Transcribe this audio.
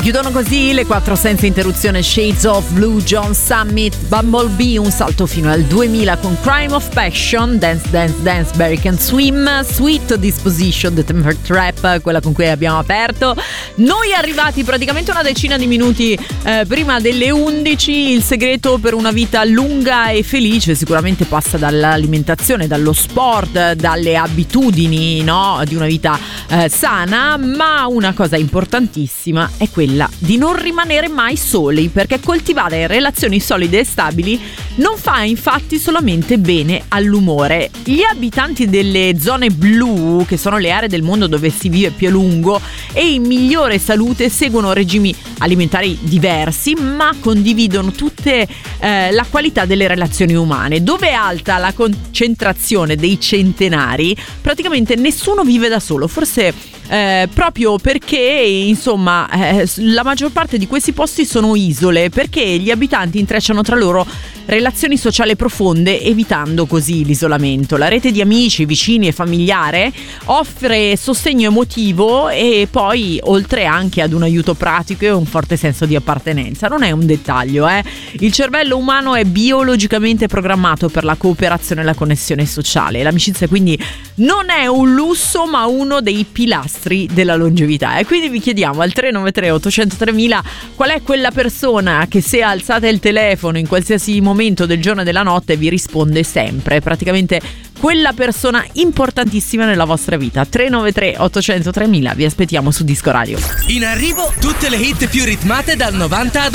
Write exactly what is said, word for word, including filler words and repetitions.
chiudono così le quattro senza interruzione Shades of Blue, John Summit, Bumblebee, un salto fino al duemila con Crime of Passion, Dance Dance Dance, Barry Can Swim, Sweet Disposition, The Temper Trap, quella con cui abbiamo aperto. Noi arrivati praticamente una decina di minuti eh, prima delle undici. Il segreto per una vita lunga e felice sicuramente passa dall'alimentazione, dallo sport, dalle abitudini, no? Di una vita eh, sana, ma una cosa importantissima è quella di non rimanere mai soli, perché coltivare relazioni solide e stabili non fa infatti solamente bene all'umore. Gli abitanti delle zone blu, che sono le aree del mondo dove si vive più a lungo e in migliore salute, seguono regimi alimentari diversi, ma condividono tutte eh, la qualità delle relazioni umane. Dove è alta la concentrazione dei centenari, praticamente nessuno vive da solo, forse Eh, proprio perché insomma eh, la maggior parte di questi posti sono isole, perché gli abitanti intrecciano tra loro relazioni sociali profonde, evitando così l'isolamento. La rete di amici, vicini e familiare offre sostegno emotivo e poi, oltre anche ad un aiuto pratico e un forte senso di appartenenza. Non è un dettaglio, eh. Il cervello umano è biologicamente programmato per la cooperazione e la connessione sociale. L'amicizia quindi non è un lusso, ma uno dei pilastri della longevità. E quindi vi chiediamo al tre nove tre otto zero zero tre mila qual è quella persona che, se alzate il telefono in qualsiasi momento del giorno e della notte, vi risponde sempre, praticamente quella persona importantissima nella vostra vita. Tre nove tre otto zero zero tre mila, vi aspettiamo su Disco Radio. In arrivo tutte le hit più ritmate dal novanta ad